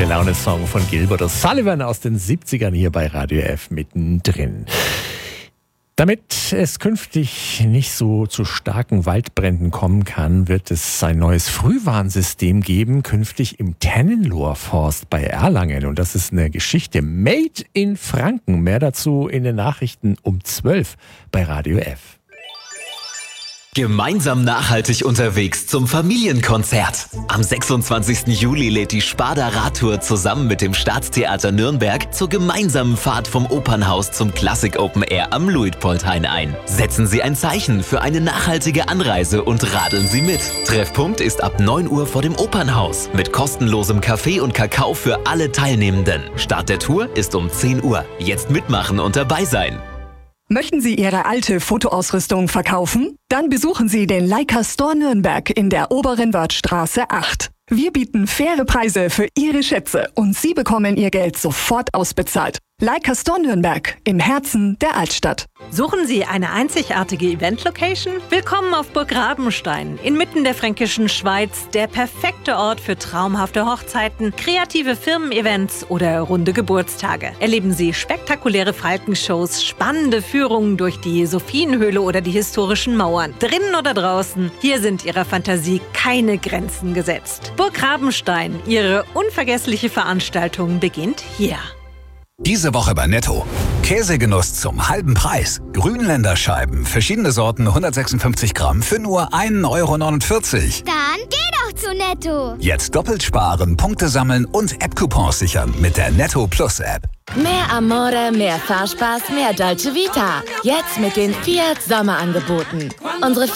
Laune-Song von Gilbert O'Sullivan aus den 70ern hier bei Radio F mittendrin. Damit es künftig nicht so zu starken Waldbränden kommen kann, wird es ein neues Frühwarnsystem geben, künftig im Tennenloher Forst bei Erlangen. Und das ist eine Geschichte made in Franken. Mehr dazu in den Nachrichten um 12 bei Radio F. Gemeinsam nachhaltig unterwegs zum Familienkonzert. Am 26. Juli lädt die Sparda Radtour zusammen mit dem Staatstheater Nürnberg zur gemeinsamen Fahrt vom Opernhaus zum Klassik Open Air am Luitpoldhain ein. Setzen Sie ein Zeichen für eine nachhaltige Anreise und radeln Sie mit. Treffpunkt ist ab 9 Uhr vor dem Opernhaus mit kostenlosem Kaffee und Kakao für alle Teilnehmenden. Start der Tour ist um 10 Uhr. Jetzt mitmachen und dabei sein. Möchten Sie Ihre alte Fotoausrüstung verkaufen? Dann besuchen Sie den Leica Store Nürnberg in der Oberen Wörthstraße 8. Wir bieten faire Preise für Ihre Schätze und Sie bekommen Ihr Geld sofort ausbezahlt. Leica Store Nürnberg im Herzen der Altstadt. Suchen Sie eine einzigartige Event-Location? Willkommen auf Burg Rabenstein, inmitten der fränkischen Schweiz, der perfekte Ort für traumhafte Hochzeiten, kreative Firmen-Events oder runde Geburtstage. Erleben Sie spektakuläre Falkenshows, spannende Führungen durch die Sophienhöhle oder die historischen Mauern. Drinnen oder draußen, hier sind Ihrer Fantasie keine Grenzen gesetzt. Burg Rabenstein, Ihre unvergessliche Veranstaltung beginnt hier. Diese Woche bei Netto. Käsegenuss zum halben Preis. Grünländerscheiben, verschiedene Sorten, 156 Gramm für nur 1,49 Euro. Dann geh doch zu Netto. Jetzt doppelt sparen, Punkte sammeln und App-Coupons sichern mit der Netto Plus App. Mehr Amore, mehr Fahrspaß, mehr Dolce Vita. Jetzt mit den Fiat Sommerangeboten. Unsere